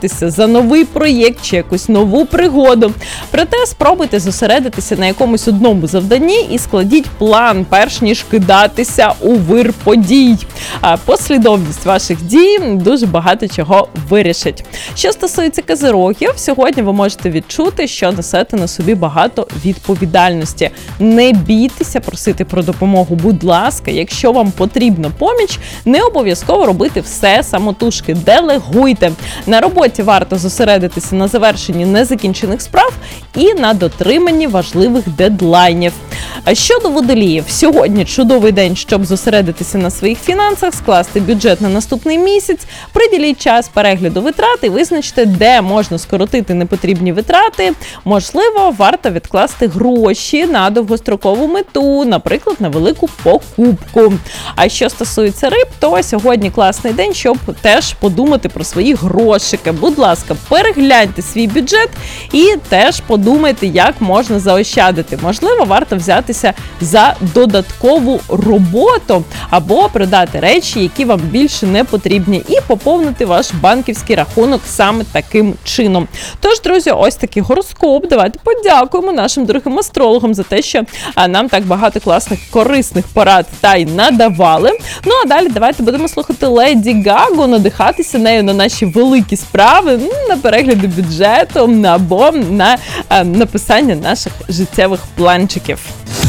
взятися за новий проєкт чи якусь нову пригоду. Проте спробуйте зосередитися на якомусь одному завданні і складіть план, перш ніж кидатися у вир подій. Послідовність ваших дій дуже багато чого вирішить. Що стосується козирогів, сьогодні ви можете відчути, що несете на собі багато відповідальності. Не бійтеся просити про допомогу, будь ласка, якщо вам потрібна поміч, не обов'язково робити все самотужки, делегуйте. На роботі варто зосередитися на завершенні незакінчених справ і на дотриманні важливих дедлайнів. А щодо водоліїв, сьогодні чудовий день, щоб зосередитися на своїх фінансах, скласти бюджет на наступний місяць, приділіть час перегляду витрат і визначте, де можна скоротити непотрібні витрати. Можливо, варто відкласти гроші на довгострокову мету, наприклад, на велику покупку. А що стосується риб, то сьогодні класний день, щоб теж подумати про свої грошики. Будь ласка, перегляньте свій бюджет і теж подумайте, як можна заощадити. Можливо, варто взятися за додаткову роботу або продати речі, які вам більше не потрібні, і поповнити ваш банківський рахунок саме таким чином. Тож, друзі, ось такий гороскоп. Давайте подякуємо нашим дорогим астрологам за те, що нам так багато класних, корисних порад та й надавали. Ну, а далі давайте будемо слухати Леді Гагу, надихатися нею на наші великі справи, на перегляди бюджету або на написання наших життєвих планчиків.